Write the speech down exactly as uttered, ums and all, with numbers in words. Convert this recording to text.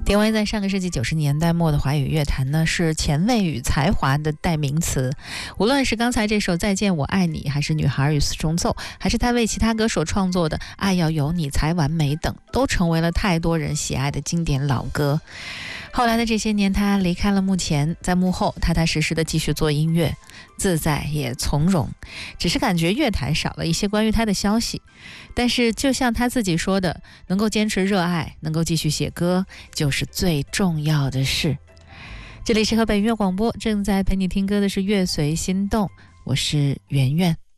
田维在上个世纪九十年代末的华语乐坛呢，是前卫与才华的代名词。无论是刚才这首《再见我爱你》，还是《女孩与四重奏》，还是他为其他歌手创作的《爱要有你才完美》等，都成为了太多人喜爱的经典老歌。后来的这些年，他离开了幕前，在幕后踏踏实实的继续做音乐，自在也从容。只是感觉乐坛少了一些关于他的消息。但是就像他自己说的，能够坚持热爱，能够继续写歌，就是最重要的事。这里是河北音乐广播，正在陪你听歌的是乐随心动，我是圆圆。